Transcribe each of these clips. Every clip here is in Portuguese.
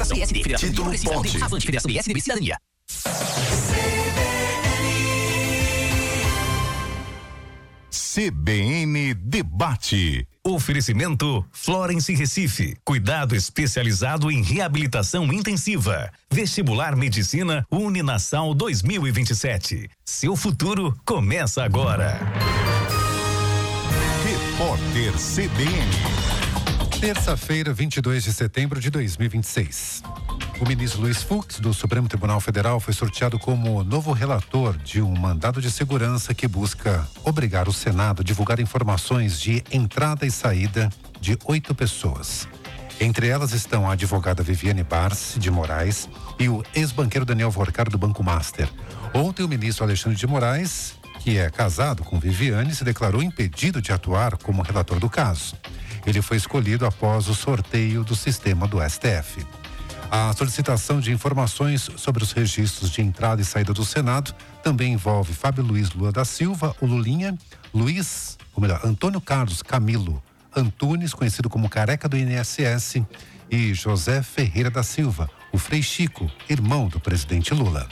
Título Ponte. Avante, Federação ISDB Cidadania. CBN Debate. Oferecimento Florence Recife. Cuidado especializado em reabilitação intensiva. Vestibular Medicina Uninasal 2027. Seu futuro começa agora. Repórter CBN. Terça-feira, 22 de setembro de 2026. O ministro Luiz Fux, do Supremo Tribunal Federal, foi sorteado como novo relator de um mandado de segurança que busca obrigar o Senado a divulgar informações de entrada e saída de 8 pessoas. Entre elas estão a advogada Viviane Barsi de Moraes e o ex-banqueiro Daniel Vorcaro do Banco Master. Ontem, o ministro Alexandre de Moraes, que é casado com Viviane, se declarou impedido de atuar como relator do caso. Ele foi escolhido após o sorteio do sistema do STF. A solicitação de informações sobre os registros de entrada e saída do Senado também envolve Fábio Luiz Lula da Silva, o Lulinha, Antônio Carlos Camilo Antunes, conhecido como Careca do INSS, e José Ferreira da Silva, o Frei Chico, irmão do presidente Lula.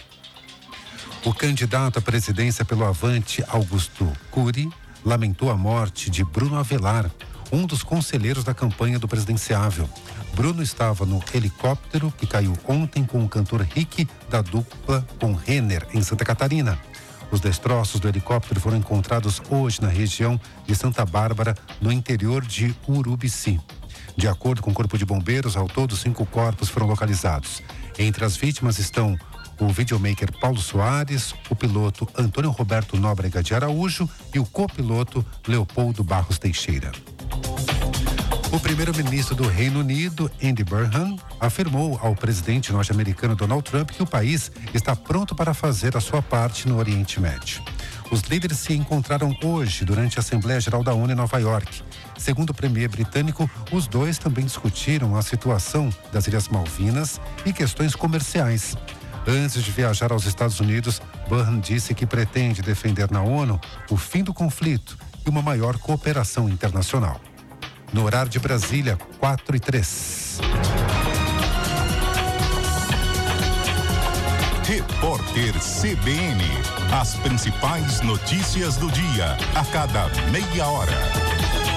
O candidato à presidência pelo Avante, Augusto Cury, lamentou a morte de Bruno Avelar, um dos conselheiros da campanha do presidenciável. Bruno estava no helicóptero que caiu ontem com o cantor Rick da dupla com Renner, em Santa Catarina. Os destroços do helicóptero foram encontrados hoje na região de Santa Bárbara, no interior de Urubici. De acordo com o Corpo de Bombeiros, ao todo 5 corpos foram localizados. Entre as vítimas estão o videomaker Paulo Soares, o piloto Antônio Roberto Nóbrega de Araújo e o copiloto Leopoldo Barros Teixeira. O primeiro-ministro do Reino Unido, Andy Burnham, afirmou ao presidente norte-americano Donald Trump que o país está pronto para fazer a sua parte no Oriente Médio. Os líderes se encontraram hoje durante a Assembleia Geral da ONU em Nova York. Segundo o premier britânico, os dois também discutiram a situação das Ilhas Malvinas e questões comerciais. Antes de viajar aos Estados Unidos, Burnham disse que pretende defender na ONU o fim do conflito e uma maior cooperação internacional. No horário de Brasília, 4:03. Repórter CBN. As principais notícias do dia, a cada meia hora.